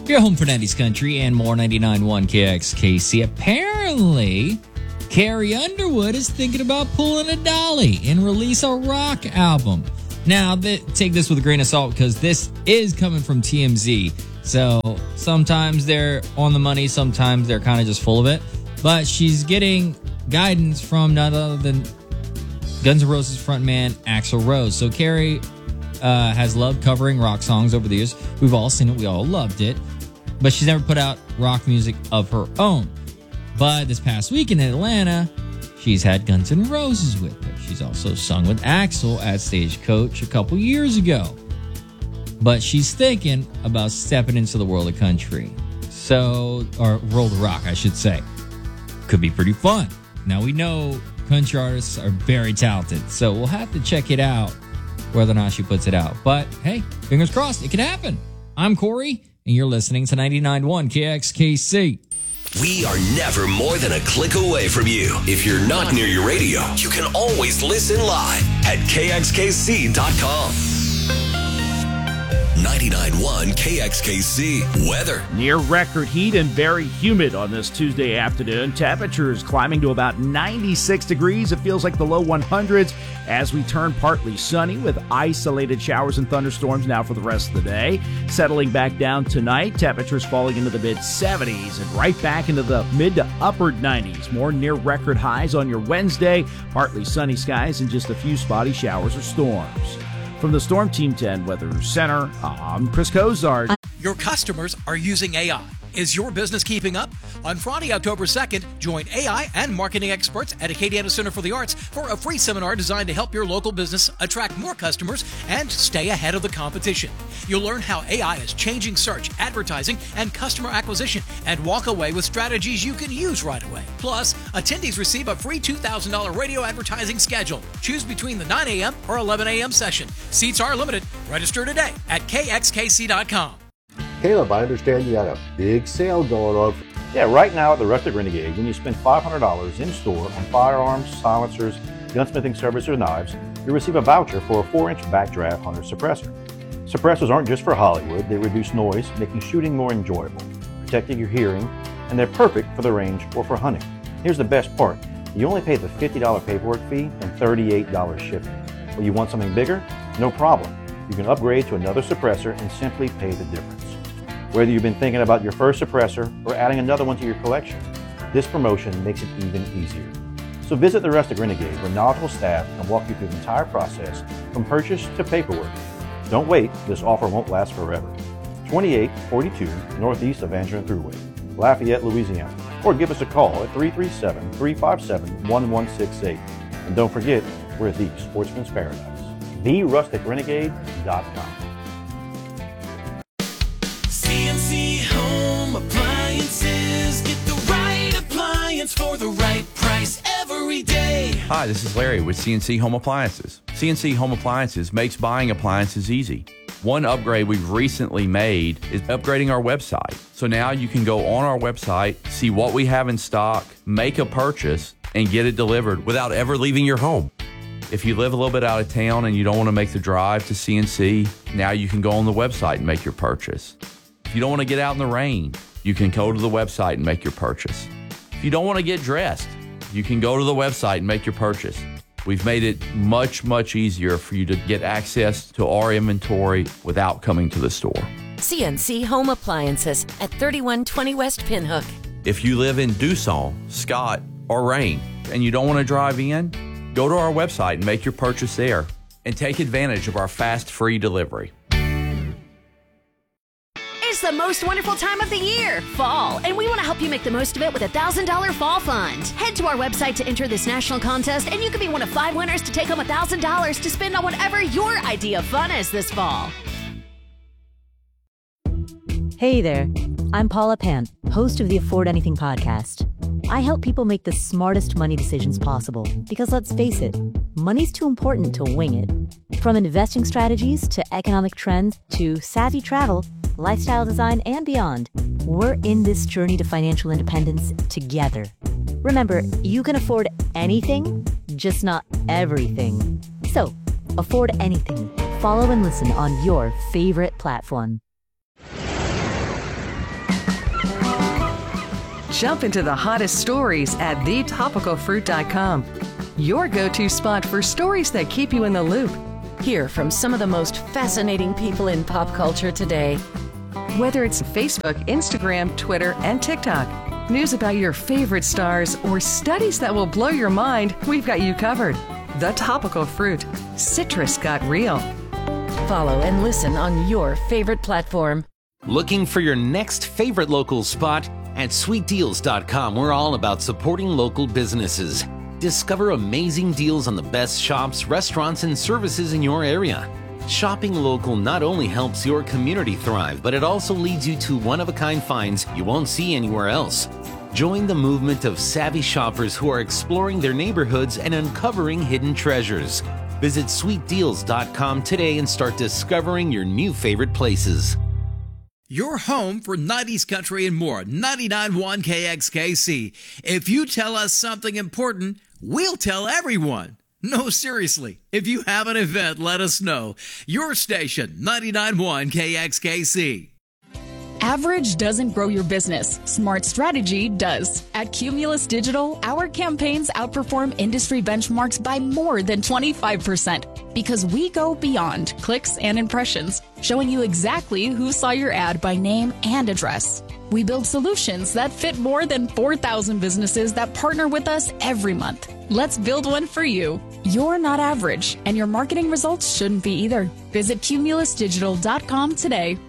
Your home for 90s country and more. 99.1 KXKC. Apparently, Carrie Underwood is thinking about pulling a dolly and release a rock album. Now, take this with a grain of salt because this is coming from TMZ. So sometimes they're on the money, sometimes they're kind of just full of it. But she's getting guidance from none other than Guns N' Roses frontman Axl Rose. So Carrie has loved covering rock songs over the years. We've all seen it. We all loved it. But she's never put out rock music of her own. But this past week in Atlanta, she's had Guns N' Roses with her. She's also sung with Axl at Stagecoach a couple years ago. But she's thinking about stepping into the world of country. Or world of rock, I should say. Could be pretty fun. Now, we know country artists are very talented, so we'll have to check it out, whether or not she puts it out. But, hey, fingers crossed, it could happen. I'm Corey, and you're listening to 99.1 KXKC. We are never more than a click away from you. If you're not near your radio, you can always listen live at KXKC.com. 99.1 KXKC weather. Near record heat and very humid on this Tuesday afternoon. Temperatures climbing to about 96 degrees. It feels like the low 100s as we turn partly sunny with isolated showers and thunderstorms now for the rest of the day. Settling back down tonight, temperatures falling into the mid-70s and right back into the mid to upper 90s. More near record highs on your Wednesday. Partly sunny skies and just a few spotty showers or storms. From the Storm Team 10 Weather Center, I'm Chris Cozart. Your customers are using AI. Is your business keeping up? On Friday, October 2nd, join AI and marketing experts at Acadiana Center for the Arts for a free seminar designed to help your local business attract more customers and stay ahead of the competition. You'll learn how AI is changing search, advertising, and customer acquisition, and walk away with strategies you can use right away. Plus, attendees receive a free $2,000 radio advertising schedule. Choose between the 9 a.m. or 11 a.m. session. Seats are limited. Register today at kxkc.com. Caleb, I understand you got a big sale going on. Yeah, right now at the Rustic Renegade, when you spend $500 in store on firearms, silencers, gunsmithing service, or knives, you receive a voucher for a 4-inch Backdraft Hunter suppressor. Suppressors aren't just for Hollywood. They reduce noise, making shooting more enjoyable, protecting your hearing, and they're perfect for the range or for hunting. Here's the best part. You only pay the $50 paperwork fee and $38 shipping. Well, you want something bigger? No problem. You can upgrade to another suppressor and simply pay the difference. Whether you've been thinking about your first suppressor or adding another one to your collection, this promotion makes it even easier. So visit the Rustic Renegade where knowledgeable staff can walk you through the entire process from purchase to paperwork. Don't wait, this offer won't last forever. 2842 northeast of Andrew Thruway, Lafayette, Louisiana. Or give us a call at 337-357-1168. And don't forget, we're the Sportsman's Paradise. TheRusticRenegade.com. CNC Home Appliances. Get the right appliance for the right price every day. Hi, this is Larry with CNC Home Appliances. CNC Home Appliances makes buying appliances easy. One upgrade we've recently made is upgrading our website. So now you can go on our website, see what we have in stock, make a purchase, and get it delivered without ever leaving your home. If you live a little bit out of town and you don't want to make the drive to CNC, now you can go on the website and make your purchase. If you don't want to get out in the rain, you can go to the website and make your purchase. If you don't want to get dressed, you can go to the website and make your purchase. We've made it much, much easier for you to get access to our inventory without coming to the store. CNC Home Appliances at 3120 West Pinhook. If you live in Dusson, Scott, or Rain, and you don't want to drive in, go to our website and make your purchase there and take advantage of our fast, free delivery. It's the most wonderful time of the year, fall, and we want to help you make the most of it with a $1,000 fall fund. Head to our website to enter this national contest, and you can be one of 5 winners to take home $1,000 to spend on whatever your idea of fun is this fall. Hey there, I'm Paula Pant, host of the Afford Anything podcast. I help people make the smartest money decisions possible because let's face it, money's too important to wing it. From investing strategies to economic trends to savvy travel, lifestyle design, and beyond, we're in this journey to financial independence together. Remember, you can afford anything, just not everything. So, afford anything. Follow and listen on your favorite platform. Jump into the hottest stories at thetopicalfruit.com. Your go-to spot for stories that keep you in the loop. Hear from some of the most fascinating people in pop culture today. Whether it's Facebook, Instagram, Twitter, and TikTok, news about your favorite stars, or studies that will blow your mind, we've got you covered. The Topical Fruit. Citrus got real. Follow and listen on your favorite platform. Looking for your next favorite local spot? At sweetdeals.com, we're all about supporting local businesses. Discover amazing deals on the best shops, restaurants, and services in your area. Shopping local not only helps your community thrive, but it also leads you to one-of-a-kind finds you won't see anywhere else. Join the movement of savvy shoppers who are exploring their neighborhoods and uncovering hidden treasures. Visit sweetdeals.com today and start discovering your new favorite places. Your home for 90s country and more. 99.1 KXKC. If you tell us something important, we'll tell everyone. No, seriously. If you have an event, let us know. Your station, 99.1 KXKC. Average doesn't grow your business. Smart strategy does. At Cumulus Digital, our campaigns outperform industry benchmarks by more than 25% because we go beyond clicks and impressions, showing you exactly who saw your ad by name and address. We build solutions that fit more than 4,000 businesses that partner with us every month. Let's build one for you. You're not average, and your marketing results shouldn't be either. Visit cumulusdigital.com today.